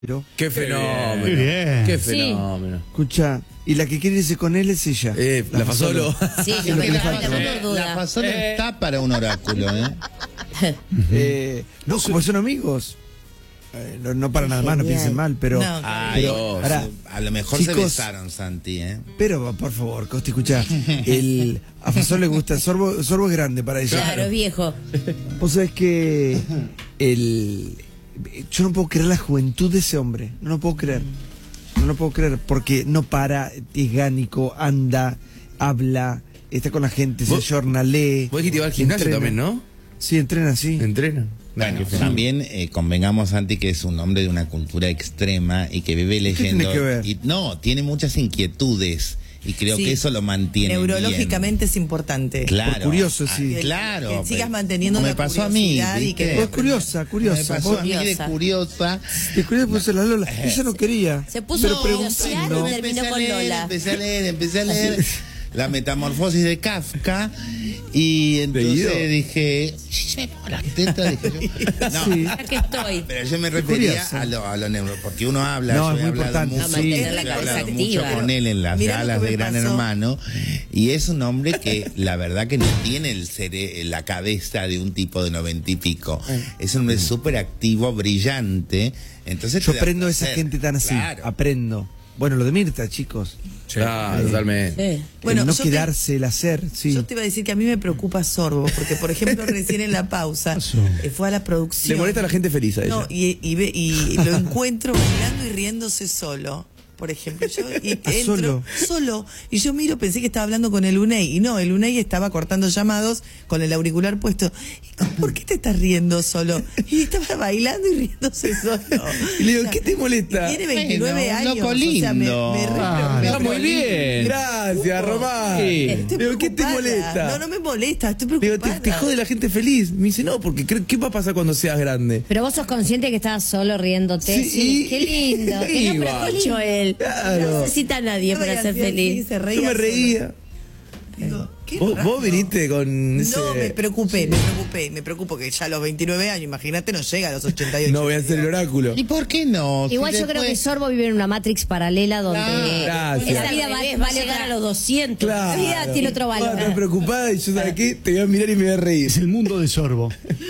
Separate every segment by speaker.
Speaker 1: Qué fenómeno.
Speaker 2: Qué bien.
Speaker 1: Qué fenómeno.
Speaker 3: Escucha, y la que quiere irse con él es ella.
Speaker 1: La Fasolo.
Speaker 4: Sí,
Speaker 3: Es lo que le
Speaker 4: no
Speaker 3: falta.
Speaker 4: tengo duda.
Speaker 5: La Fasolo está para un oráculo,
Speaker 3: No, como son amigos. No para nada más, no piensen mal, pero.
Speaker 4: No.
Speaker 5: Ay,
Speaker 3: ahora,
Speaker 5: a lo mejor
Speaker 3: chicos,
Speaker 5: se besaron, Santi,
Speaker 3: Pero, por favor, Costi, escucha. A Fasol le gusta. Sorbo es grande para ella.
Speaker 4: Claro, es viejo.
Speaker 3: Vos sabés que yo no puedo creer la juventud de ese hombre. No lo puedo creer. No lo puedo creer. Porque no para, es gánico, anda, habla, está con la gente, se ayorna, lee.
Speaker 1: Vos dijiste que iba al gimnasio
Speaker 3: entrena.
Speaker 1: también, ¿no?
Speaker 3: Sí, entrena, sí.
Speaker 1: Entrena.
Speaker 5: Bueno,
Speaker 1: Qué fenómeno.
Speaker 5: también convengamos, Santi, que es un hombre de una cultura extrema y que vive leyendo.
Speaker 3: tiene que ver?
Speaker 5: Y, no, tiene muchas inquietudes y creo
Speaker 6: Sí.
Speaker 5: que eso lo mantiene
Speaker 6: Neurológicamente
Speaker 5: bien.
Speaker 6: es importante.
Speaker 5: Claro.
Speaker 3: Por curioso, sí.
Speaker 5: Claro.
Speaker 6: Que sigas manteniendo
Speaker 5: Como
Speaker 6: la
Speaker 5: me pasó a mí,
Speaker 6: curiosidad y
Speaker 5: ¿viste?
Speaker 6: que-
Speaker 3: Vos curiosa.
Speaker 5: Me pasó a mí de
Speaker 4: Curiosa.
Speaker 5: curiosa.
Speaker 3: De curiosa puso la Lola. Ella no quería.
Speaker 4: Se puso
Speaker 3: pero
Speaker 4: a
Speaker 3: preguntando.
Speaker 4: curiosear y terminó con Lola.
Speaker 5: Empecé a leer La metamorfosis de Kafka y entonces dije, "Sí, me pongo las tetas", dije yo. No,
Speaker 3: Sí.
Speaker 4: Aquí estoy.
Speaker 5: pero yo me refería
Speaker 3: curioso.
Speaker 5: a lo neuro, porque uno habla,
Speaker 3: No,
Speaker 5: yo
Speaker 3: es
Speaker 5: he
Speaker 3: muy
Speaker 5: hablado
Speaker 3: importante,
Speaker 5: mucho,
Speaker 3: sí.
Speaker 4: Mantener la
Speaker 5: he
Speaker 4: cabeza
Speaker 5: hablado mucho
Speaker 4: activa.
Speaker 5: con él en las
Speaker 6: Mirá lo
Speaker 5: galas
Speaker 6: que
Speaker 5: de
Speaker 6: me
Speaker 5: Gran
Speaker 6: pasó.
Speaker 5: Hermano y es un hombre que la verdad que no tiene la cabeza de un tipo de 90 y pico. Es un hombre súper activo, brillante. Entonces
Speaker 3: Yo
Speaker 5: te da
Speaker 3: aprendo de esa
Speaker 5: placer.
Speaker 3: gente tan así.
Speaker 5: Claro.
Speaker 3: Aprendo. Bueno, lo de Mirta, chicos.
Speaker 1: Claro, totalmente.
Speaker 4: Sí.
Speaker 6: Bueno,
Speaker 3: El no
Speaker 6: yo te-
Speaker 3: quedarse, el hacer, sí.
Speaker 6: Yo te iba a decir que a mí me preocupa Sorbo, porque por ejemplo recién en la pausa fue a la producción.
Speaker 1: Le molesta a la gente feliz a ella.
Speaker 6: No, y lo encuentro bailando y riéndose solo. Por ejemplo, yo entro solo y yo miro, pensé que estaba hablando con el UNEI y no, el UNEI estaba cortando llamados con el auricular puesto. ¿Por qué te estás riendo solo? Y estaba bailando y riéndose solo.
Speaker 1: Y le digo, ¿qué te molesta?
Speaker 6: Tiene 29
Speaker 5: Bueno,
Speaker 6: años.
Speaker 5: loco
Speaker 6: O sea,
Speaker 5: lindo.
Speaker 1: Está muy bien. Gracias, Román.
Speaker 6: Estoy
Speaker 1: Digo, ¿qué te
Speaker 6: preocupada.
Speaker 1: molesta?
Speaker 6: No me molesta, estoy
Speaker 1: Digo,
Speaker 6: preocupada.
Speaker 1: te jode la gente feliz. Me dice, no, porque ¿qué va a pasar cuando seas grande?
Speaker 4: Pero vos sos consciente que estabas solo riéndote.
Speaker 1: Sí,
Speaker 4: Sí, qué lindo.
Speaker 1: sí,
Speaker 4: Que no
Speaker 1: igual.
Speaker 4: preocucho él.
Speaker 1: Claro.
Speaker 4: No necesita a nadie
Speaker 6: No, y
Speaker 4: para
Speaker 6: al
Speaker 4: ser
Speaker 6: final
Speaker 4: feliz.
Speaker 6: sí, se reía
Speaker 1: Yo me
Speaker 6: solo.
Speaker 1: reía.
Speaker 6: Digo, qué
Speaker 1: Vos
Speaker 6: raro.
Speaker 1: viniste con ese...
Speaker 6: No, me preocupo que ya a los 29 años, imagínate, no llega a los 88.
Speaker 1: No voy a hacer el oráculo.
Speaker 5: ¿Y por qué no?
Speaker 4: Igual
Speaker 5: Si
Speaker 4: yo creo que
Speaker 5: después-
Speaker 4: Sorbo vive en una Matrix paralela donde
Speaker 1: Gracias.
Speaker 4: esa vida va a llegar a los 200.
Speaker 1: Claro.
Speaker 4: La vida tiene otro valor.
Speaker 1: Estás preocupada y yo, ¿sabes qué? Te voy a mirar y me voy a reír.
Speaker 2: Es el mundo de Sorbo.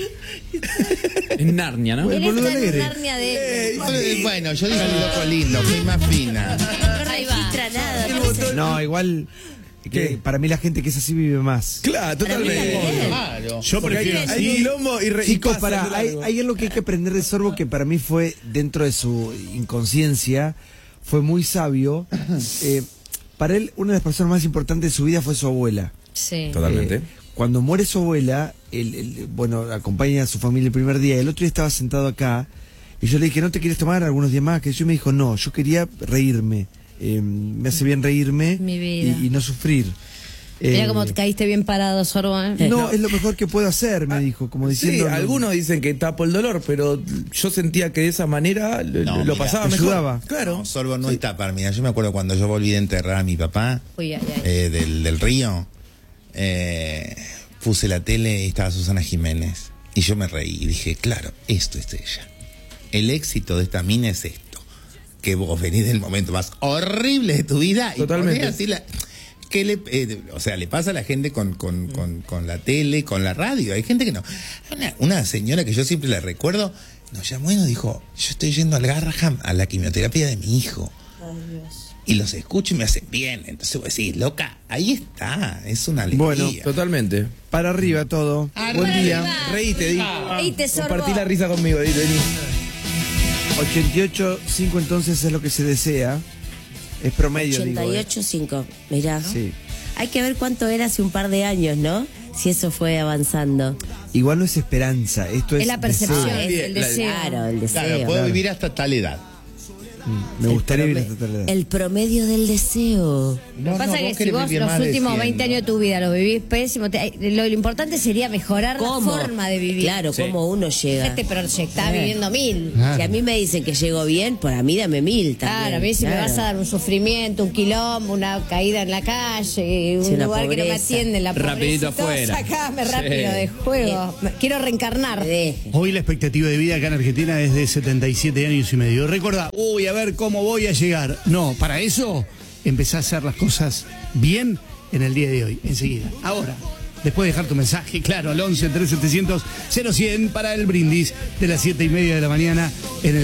Speaker 7: En Narnia, ¿no?
Speaker 4: Él
Speaker 3: boludo
Speaker 4: está en
Speaker 3: alegre.
Speaker 4: Narnia de...
Speaker 5: Bueno, yo dije loco lindo, fui más fina.
Speaker 4: No registra nada.
Speaker 3: No, igual. Que para mí la gente que es así vive más.
Speaker 1: Claro, totalmente.
Speaker 5: Claro.
Speaker 2: Yo prefiero
Speaker 1: Hay
Speaker 2: así.
Speaker 1: quilombo y
Speaker 3: Chicos,
Speaker 1: pasa de
Speaker 3: hay
Speaker 1: largo.
Speaker 3: algo que hay que aprender de Sorbo que para mí fue, dentro de su inconsciencia, fue muy sabio. Para él, una de las personas más importantes de su vida fue su abuela.
Speaker 4: Sí.
Speaker 1: Totalmente.
Speaker 3: Cuando muere su abuela, bueno, acompaña a su familia el primer día. El otro día estaba sentado acá y yo le dije, ¿no te quieres tomar algunos días más? Que yo me dijo, no, yo quería reírme. Me hace bien reírme
Speaker 4: Mi vida.
Speaker 3: y no sufrir.
Speaker 4: Mira cómo te caíste bien parado, Sorbo.
Speaker 3: No, es lo mejor que puedo hacer, me dijo, como diciendo.
Speaker 1: Sí,
Speaker 3: no,
Speaker 1: algunos dicen que tapo el dolor, pero yo sentía que de esa manera
Speaker 5: No,
Speaker 1: lo
Speaker 5: mira,
Speaker 1: pasaba
Speaker 3: te
Speaker 1: mejor.
Speaker 3: ayudaba.
Speaker 1: Claro.
Speaker 5: No, Sorbo no está para mí. Yo me acuerdo cuando yo volví de enterrar a mi papá
Speaker 4: Uy, ay, ay.
Speaker 5: del río, puse la tele y estaba Susana Jiménez. Y yo me reí y dije, claro, esto es ella. El éxito de esta mina es esto. Que vos venís del momento más horrible de tu vida y
Speaker 1: Totalmente.
Speaker 5: ponés así o sea, le pasa a la gente con la tele, con la radio. Hay gente que no. Una señora que yo siempre la recuerdo nos llamó y nos dijo, yo estoy yendo al Garraham a la quimioterapia de mi hijo. Y los escucho y me hacen bien. Entonces vos decís, loca, ahí está, es una alegría.
Speaker 3: Bueno,
Speaker 1: Totalmente.
Speaker 3: Para arriba todo. Buen día.
Speaker 1: Reíte, Di.
Speaker 4: Reíte, Sorbo.
Speaker 1: Compartí la risa conmigo, Di, vení.
Speaker 3: 88.5 entonces es lo que se desea. Es promedio, digo.
Speaker 4: 88.5, mirá.
Speaker 3: Sí.
Speaker 4: Hay que ver cuánto era hace un par de años, ¿no? Si eso fue avanzando.
Speaker 3: Igual no es esperanza, esto es
Speaker 4: Es la percepción,
Speaker 3: deseo.
Speaker 4: es el deseo. Claro, el deseo.
Speaker 5: Claro, puedo vivir hasta tal edad.
Speaker 3: Me gustaría vivir hasta tal edad.
Speaker 4: El promedio del deseo.
Speaker 2: Lo que pasa es que si vos los últimos 20 años de tu vida los vivís pésimo, lo importante sería mejorar la forma de vivir.
Speaker 4: Claro, cómo uno llega.
Speaker 2: Este proyectá viviendo 1000.
Speaker 3: Claro.
Speaker 4: Si a mí me dicen que llego bien, pues a mí dame 1000 también.
Speaker 2: Claro, a mí si me vas a dar un sufrimiento, un quilombo, una caída en la calle, un
Speaker 4: una
Speaker 2: lugar que no me
Speaker 4: pobreza.
Speaker 2: atiende, la pobreza,
Speaker 7: Rapidito
Speaker 2: y todo,
Speaker 7: afuera.
Speaker 2: sacame rápido de juego. Quiero reencarnar.
Speaker 8: Hoy la expectativa de vida acá en Argentina es de 77 años y medio. Recordá, uy, a ver cómo voy a llegar. No, para eso empezá a hacer las cosas bien en el día de hoy, enseguida. Ahora, después de dejar tu mensaje, claro, al 11 3700 0100 para el brindis de las 7:30 de la mañana en el